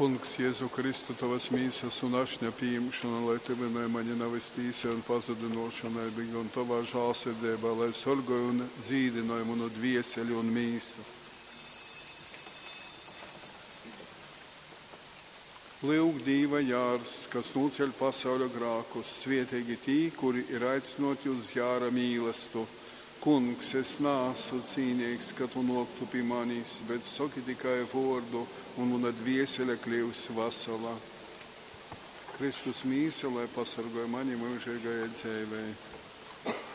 Kungs, Jēzu Kristu, tavas mīsas un ašņa pieņemšana, lai tevinai mani navestīsi un pazudinošanai, bija un tavā žālsirdībā, lai sorgoju un zīdināju manu dvieseli un mīsu. Lūk, Dieva jārs, kas nūceļ pasauļa grākus, svietīgi tī, kuri ir aicinoti uz jāra mīlestību. Kungs, es nāsu cīnīgs, ka tu noktu pie manis, bet saki tikai vārdu, un mana dviesele kļūs vesela. Kristus mīsa, lai pasargāja mani mūžīgajai dzīvei.